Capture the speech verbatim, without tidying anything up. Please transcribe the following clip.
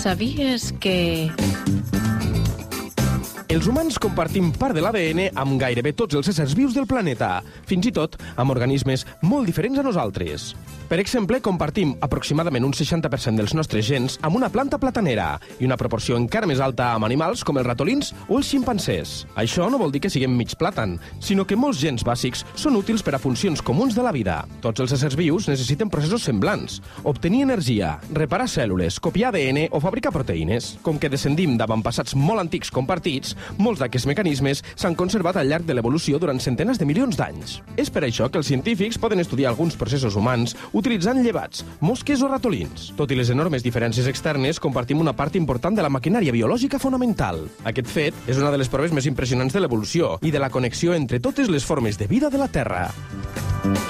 Sabies que... Els humans compartim part de l'A D N amb gairebé tots els éssers vius del planeta, fins i tot amb organismes molt diferents a nosaltres. Per exemple, compartim aproximadament un seixanta per cent dels nostres gens amb una planta platanera i una proporció encara més alta amb animals com els ratolins o els ximpanzés. Això no vol dir que siguem mig plàtan, sinó que molts gens bàsics són útils per a funcions comuns de la vida. Tots els éssers vius necessiten processos semblants: obtenir energia, reparar cèl·lules, copiar A D N o fabricar proteïnes. Com que descendim d'avantpassats molt antics compartits, molts d'aquests mecanismes s'han conservat al llarg de l'evolució durant centenars de milions d'anys. És per això que els científics poden estudiar alguns processos humans utilitzant llevats, mosques o ratolins. Tot i les enormes diferències externes, compartim una part important de la maquinària biològica fonamental. Aquest fet és una de les proves més impressionants de l'evolució i de la connexió entre totes les formes de vida de la Terra.